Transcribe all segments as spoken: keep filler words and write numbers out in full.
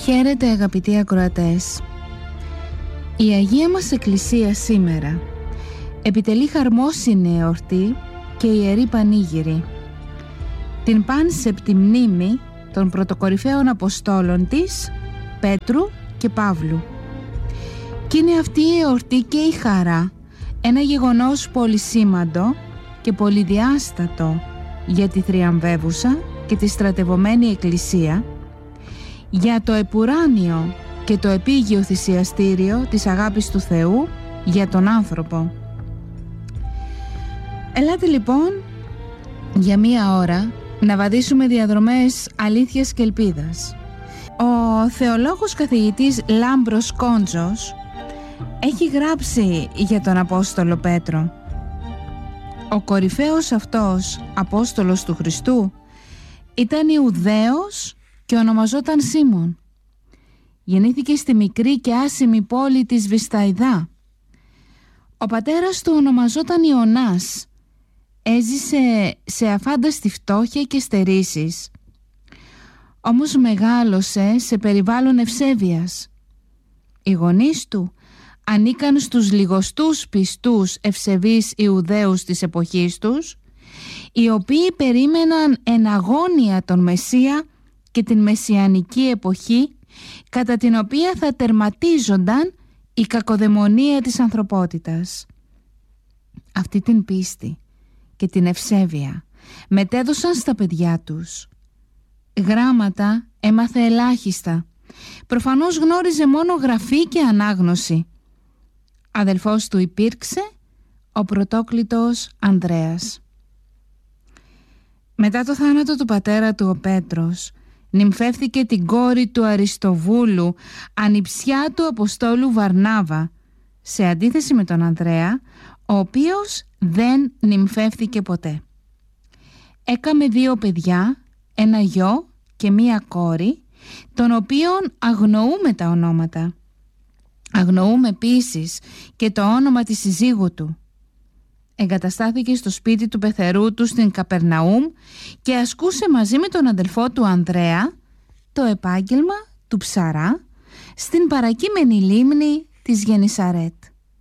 Χαίρετε αγαπητοί ακροατές. Η Αγία μας Εκκλησία σήμερα επιτελεί χαρμόσυνη εορτή και ιερή πανήγυρη, την πάνσεπτη μνήμη των πρωτοκορυφαίων Αποστόλων της, Πέτρου και Παύλου. Και είναι αυτή η εορτή και η χαρά ένα γεγονός πολυσήμαντο και πολυδιάστατο για τη θριαμβεύουσα και τη στρατευωμένη Εκκλησία, για το επουράνιο και το επίγειο θυσιαστήριο της αγάπης του Θεού για τον άνθρωπο. Ελάτε λοιπόν για μία ώρα να βαδίσουμε διαδρομές αλήθειας και ελπίδας. Ο θεολόγος καθηγητής Λάμπρος Κόντζος έχει γράψει για τον Απόστολο Πέτρο. Ο κορυφαίος αυτός Απόστολος του Χριστού ήταν Ιουδαίος και ονομαζόταν Σίμων. Γεννήθηκε στη μικρή και άσημη πόλη της Βυσταϊδά. Ο πατέρας του ονομαζόταν Ιωνάς. Έζησε σε αφάνταστη φτώχεια και στερήσεις. Όμως μεγάλωσε σε περιβάλλον ευσέβειας. Οι γονείς του ανήκαν στους λιγοστούς πιστούς ευσεβείς Ιουδαίους της εποχής τους, οι οποίοι περίμεναν εν αγώνια τον Μεσσία και την μεσιανική εποχή, κατά την οποία θα τερματίζονταν η κακοδαιμονία της ανθρωπότητας. Αυτή την πίστη και την ευσέβεια μετέδωσαν στα παιδιά τους. Γράμματα έμαθε ελάχιστα. Προφανώς γνώριζε μόνο γραφή και ανάγνωση. Αδελφός του υπήρξε ο πρωτόκλητος Ανδρέας. Μετά το θάνατο του πατέρα του, ο Πέτρος νυμφεύθηκε την κόρη του Αριστοβούλου, ανιψιά του Αποστόλου Βαρνάβα, σε αντίθεση με τον Ανδρέα, ο οποίος δεν νυμφεύθηκε ποτέ. Έκαμε δύο παιδιά, ένα γιο και μία κόρη, των οποίων αγνοούμε τα ονόματα. Αγνοούμε επίσης και το όνομα της συζύγου του. Εγκαταστάθηκε στο σπίτι του πεθερού του στην Καπερναούμ και ασκούσε μαζί με τον αδελφό του Ανδρέα το επάγγελμα του ψαρά στην παρακείμενη λίμνη της Γενισαρέτ.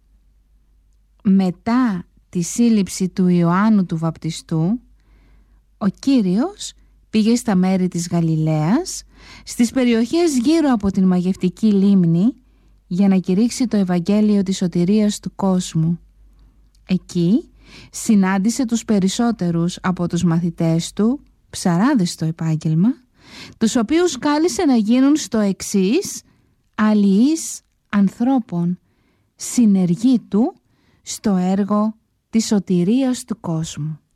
Μετά τη σύλληψη του Ιωάννου του Βαπτιστού, ο Κύριος πήγε στα μέρη της Γαλιλαίας, στις περιοχές γύρω από την μαγευτική λίμνη, για να κηρύξει το Ευαγγέλιο της σωτηρίας του κόσμου. Εκεί συνάντησε τους περισσότερους από τους μαθητές του, ψαράδες στο επάγγελμα, τους οποίους κάλεσε να γίνουν στο εξής αλληλείς ανθρώπων, συνεργοί του στο έργο της σωτηρίας του κόσμου.